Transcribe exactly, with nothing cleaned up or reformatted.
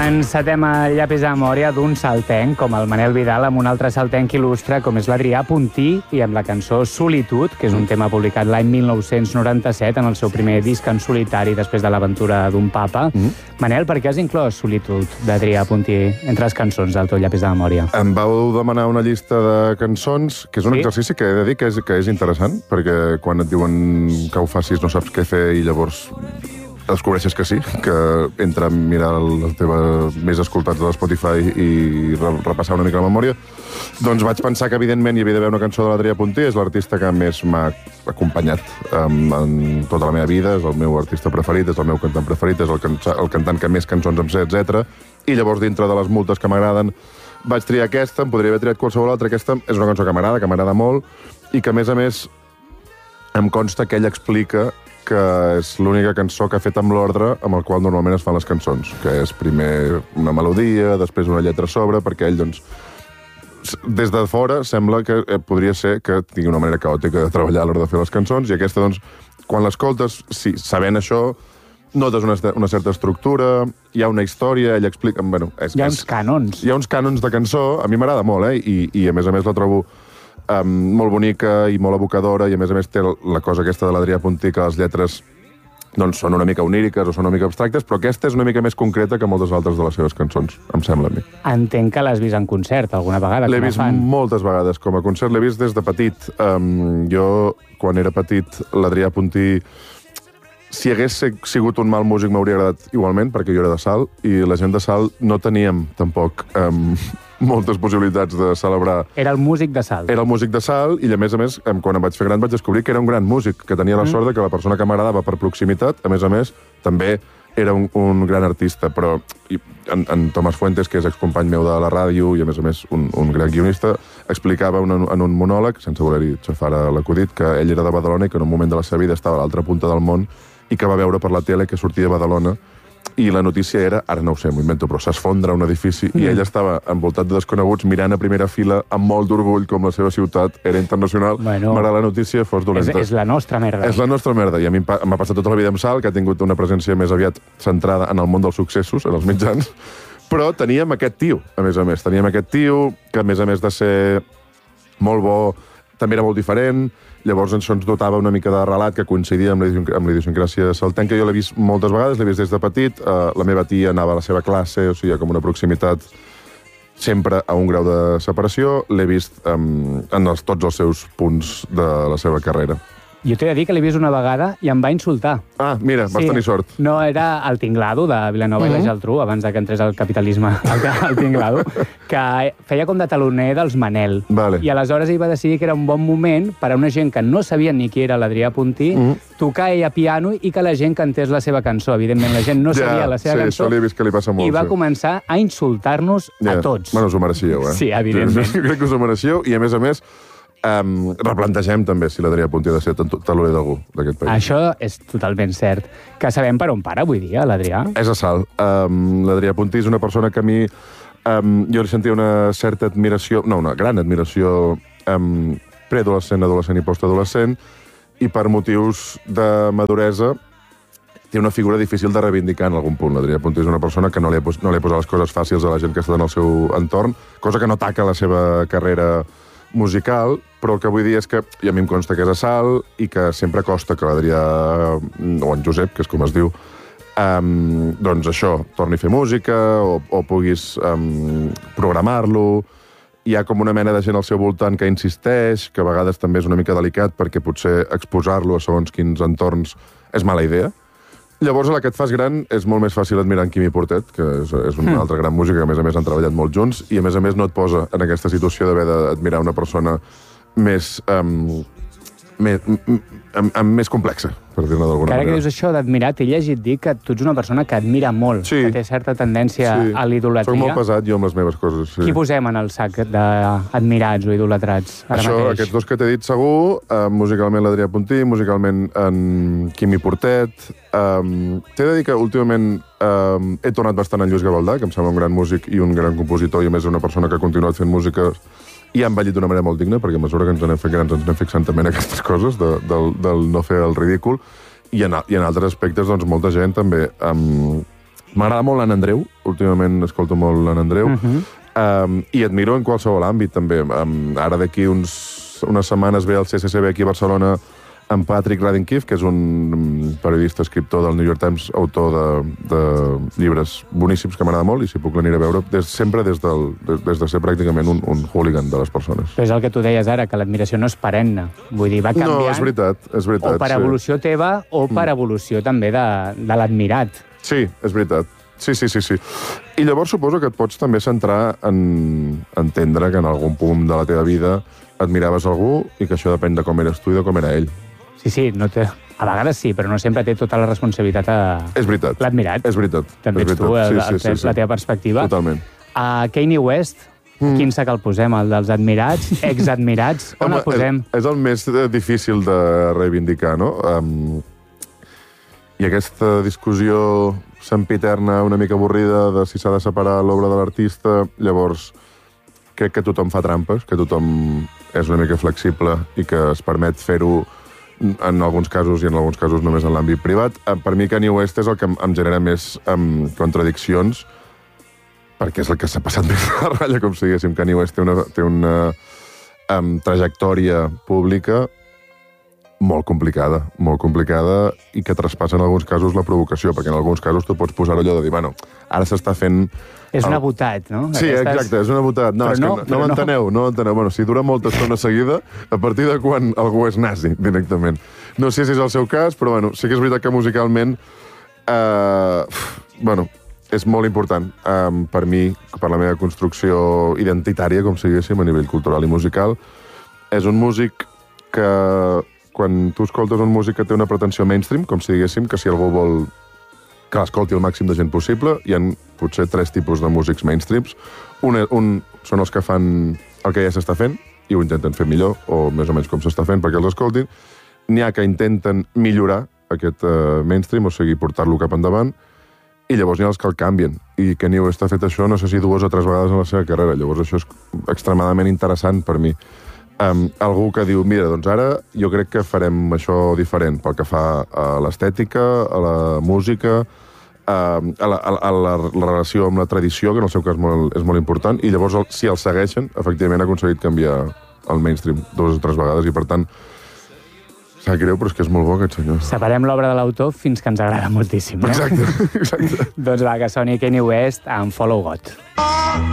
Encetem el llapis de memòria d'un saltenc com el Manel Vidal amb un altre saltenc il·lustre com és l'Adrià Puntí i amb la cançó Solitud, que és un tema publicat l'any mil nou-cents noranta-set en el seu primer disc en solitari després de l'aventura d'un papa. Mm. Manel, per què has inclòs Solitud d'Adrià Puntí entre les cançons del teu llapis de memòria? Em vau demanar una llista de cançons, que és un sí? exercici que he de dir que és, que és interessant, perquè quan et diuen que ho facis no saps què fer i llavors descobreixes que sí, que entre mirar els teves més escoltats de Spotify i repassar una mica la memòria, doncs vaig pensar que evidentment hi havia d'haver una cançó de l'Adrià Puntí, és l'artista que més m'ha acompanyat um, en tota la meva vida, és el meu artista preferit, és el meu cantant preferit, és el, can el cantant que més cançons em sé, etcètera. I llavors, dintre de les multes que m'agraden, vaig triar aquesta, em podria haver triat qualsevol altra. Aquesta és una cançó que m'agrada, que m'agrada molt, i que, a més a més, em consta que ell explica que és l'única cançó que ha fet amb l'ordre amb el qual normalment es fan les cançons, que és primer una melodia, després una lletra a sobre, perquè ell, doncs, des de fora sembla que podria ser que tingui una manera caòtica de treballar a l'hora de fer les cançons, i aquesta, doncs, quan l'escoltes, sí, sabent això, notes una, una certa estructura, hi ha una història, ell explica... Bueno, és, hi ha uns cànons. Hi ha uns cànons de cançó, a mi m'agrada molt, eh? I, i a més a més la trobo Um, molt bonica i molt evocadora, i a més a més té la cosa aquesta de l'Adrià Puntí, que les lletres doncs, són una mica oníriques o són una mica abstractes, però aquesta és una mica més concreta que moltes altres de les seves cançons, em sembla a mi. Entenc que l'has vist en concert alguna vegada. L'he vist moltes vegades com a concert, l'he vist des de petit. Um, jo, quan era petit, l'Adrià Puntí, si hagués sigut un mal músic m'hauria agradat igualment, perquè jo era de Salt, i la gent de Salt no teníem tampoc um, moltes possibilitats de celebrar. Era el músic de Salt. Era el músic de Salt, i a més a més, quan em vaig fer gran vaig descobrir que era un gran músic, que tenia la mm. sort de que la persona que m'agradava per proximitat, a més a més, també era un, un gran artista, però i, en, en Tomàs Fuentes, que és excompany meu de la ràdio i a més a més un, un gran guionista, explicava un, en un monòleg, sense voler-hi xafar l'acudit, que ell era de Badalona i que en un moment de la seva vida estava a l'altra punta del món i que va veure per la tele que sortia de Badalona i la notícia era, ara no ho sé, m'ho invento, però s'esfondra un edifici mm. i ell estava envoltat de desconeguts mirant a primera fila amb molt d'orgull com la seva ciutat era internacional, bueno, malgrat la notícia fos dolenta. És, és la nostra merda. És la nostra merda, i a mi m'ha passat tota la vida amb Salt, que ha tingut una presència més aviat centrada en el món dels successos, en els mitjans, però teníem aquest tio, a més a més, teníem aquest tio que a més a més de ser molt bo, també era molt diferent. Llavors això ens dotava una mica de relat que coincidia amb la idiosincràsia saltenca. Jo l'he vist moltes vegades, l'he vist des de petit. Uh, la meva tia anava a la seva classe, o sigui, com una proximitat sempre a un grau de separació. L'he vist um, en els, tots els seus punts de la seva carrera. Jo t'he de dir que l'he vist una vegada i em va insultar. Ah, mira, vas sí. tenir sort. No, era el Tinglado, de Vilanova uh -huh. i la Geltrú, abans que entrés el capitalisme al, al Tinglado, que feia com de taloner dels Manel. Vale. I aleshores ell va decidir que era un bon moment per a una gent que no sabia ni qui era l'Adrià Puntí, uh -huh. tocar ell a piano i que la gent cantés la seva cançó. Evidentment, la gent no ja, sabia la seva sí, cançó. Això l'he vist que li passa molt, I va sí. començar a insultar-nos ja. a tots. Bueno, us ho mereixíeu, eh? Sí, evidentment. Jo crec que us ho mereixíeu, i a més a més, Um, replantegem també si l'Adrià Puntí ha de ser taloner d'algú d'aquest país. Això és totalment cert. Que sabem per on para avui dia, l'Adrià? És a Salt. Um, L'Adrià Puntí és una persona que a mi um, jo li sentia una certa admiració, no, una gran admiració um, preadolescent, adolescent i postadolescent, i per motius de maduresa té una figura difícil de reivindicar en algun punt. L'Adrià Puntí és una persona que no li ha, no li ha posat les coses fàcils a la gent que està en el seu entorn, cosa que no taca la seva carrera musical, però el que vull dir és que i a mi em consta que és a Salt i que sempre costa que l'Adrià, o en Josep, que és com es diu, um, doncs això, torni a fer música o, o puguis um, programar-lo. Hi ha com una mena de gent al seu voltant que insisteix, que a vegades també és una mica delicat perquè potser exposar-lo a segons quins entorns és mala idea. Llavors, a la que et fas gran, és molt més fàcil admirar en Quimi Portet, que és, és un mm. altre gran músic que, a més a més, han treballat molt junts, i, a més a més, no et posa en aquesta situació d'haver d'admirar una persona més, um, més, um, um, més complexa, per dir-ne d'alguna manera. Ara que dius això d'admirar, t'he llegit dir que tu ets una persona que admira molt, sí. que té certa tendència sí. a l'idolatria. Soc molt pesat, jo, amb les meves coses. Sí. Qui posem en el sac d'admirats o idolatrats ara això, mateix? Aquests dos que t'he dit segur, uh, musicalment l'Adrià Puntí, musicalment en Quimi Portet. Um, t'he de dir que últimament um, he tornat bastant en Lluís Gavaldà, que em sembla un gran músic i un gran compositor, i a més una persona que ha continuat fent música i ha envellit d'una manera molt digna, perquè a mesura que ens anem fent grans ens anem fixant també en aquestes coses, de, del, del no fer el ridícul, i en, i en altres aspectes, doncs, molta gent també um, M'agrada molt l'Anna Andreu, últimament escolto molt l'Anna Andreu, uh-huh. um, i admiro en qualsevol àmbit, també. Um, ara d'aquí uns, unes setmanes ve el C C C B aquí a Barcelona amb Patrick Radcliffe, que és un periodista, escriptor del New York Times, autor de, de llibres boníssims que m'agrada molt, i si puc l'aniré a veure, des, sempre des, del, des, des de ser pràcticament un, un hooligan de les persones. Però és el que tu deies ara, que l'admiració no és perenne. Vull dir, va canviant... No, és veritat, és veritat. O per evolució sí. teva, o per evolució també de, de l'admirat. Sí, és veritat. Sí, sí, sí, sí. I llavors suposo que et pots també centrar en entendre que en algun punt de la teva vida admiraves algú i que això depèn de com eres tu i de com era ell. Sí, sí, no té... a vegades sí, però no sempre té tota la responsabilitat a... És veritat. L'admirat. És veritat. També és ets tu, veritat. el, Sí, sí, el, sí, la sí. teva perspectiva. Totalment. A Kanye West, mm. quin sac el posem? El dels admirats? Exadmirats? On Home, el posem? És, és el més difícil de reivindicar, no? Um, I aquesta discussió sempiterna, una mica avorrida, de si s'ha de separar l'obra de l'artista, llavors crec que tothom fa trampes, que tothom és una mica flexible i que es permet fer-ho en alguns casos i en alguns casos només en l'àmbit privat. Per mi Kanye West és el que em genera més um, contradiccions, perquè és el que s'ha passat més a la ratlla, com si diguéssim. Kanye West té una, té una um, trajectòria pública molt complicada, molt complicada, i que traspassa en alguns casos la provocació, perquè en alguns casos tu pots posar allò de dir, bueno, ara s'està fent... És una botat, no? Sí, Aquestes... exacte, és una botat. No, és no, que no, no m'enteneu, no m'enteneu. Bueno, si dura molta estona seguida, a partir de quan algú és nazi, directament. No sé si és el seu cas, però bueno, sí que és veritat que musicalment, eh, bueno, és molt important um, per mi, per la meva construcció identitària, com si diguéssim, a nivell cultural i musical. És un músic que, quan tu escoltes un músic que té una pretensió mainstream, com si diguéssim, que si algú vol que l'escolti el màxim de gent possible, hi ha potser tres tipus de músics mainstreams. Un, un són els que fan el que ja s'està fent, i ho intenten fer millor, o més o menys com s'està fent perquè els escoltin. N'hi ha que intenten millorar aquest uh, mainstream, o sigui, portar-lo cap endavant, i llavors n'hi ha els que el canvien. I Kanye West ha fet això, no sé si dues o tres vegades en la seva carrera. Llavors això és extremadament interessant per mi. Um, algú que diu, mira, doncs ara jo crec que farem això diferent pel que fa a l'estètica, a la música, a, a, la, a, la, la relació amb la tradició, que en el seu cas molt, és molt important, i llavors el, si el segueixen, efectivament ha aconseguit canviar el mainstream dues o tres vegades, i per tant sap greu, però és que és molt bo aquest senyor. Separem l'obra de l'autor fins que ens agrada moltíssim. Eh? Exacte, exacte. Doncs va, que soni Kanye West amb Follow God.